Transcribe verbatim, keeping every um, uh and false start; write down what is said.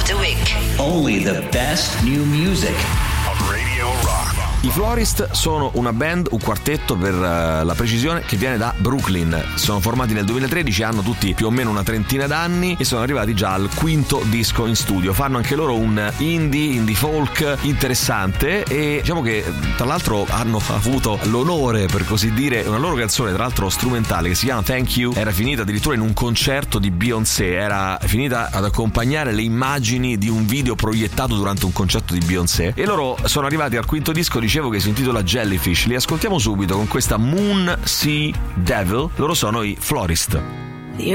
of the Week. Only the best new music. I Florist sono una band, un quartetto per uh, la precisione, che viene da Brooklyn. Sono formati nel duemilatredici, hanno tutti più o meno una trentina d'anni e sono arrivati già al quinto disco in studio. Fanno anche loro un indie, indie folk interessante e diciamo che tra l'altro hanno avuto l'onore, per così dire, una loro canzone, tra l'altro strumentale, che si chiama Thank You, era finita addirittura in un concerto di Beyoncé, era finita ad accompagnare le immagini di un video proiettato durante un concerto di Beyoncé e loro sono arrivati al quinto disco, dicevo, che si intitola Jellyfish. Li ascoltiamo subito con questa Moon Sea Devil. Loro sono i Florist.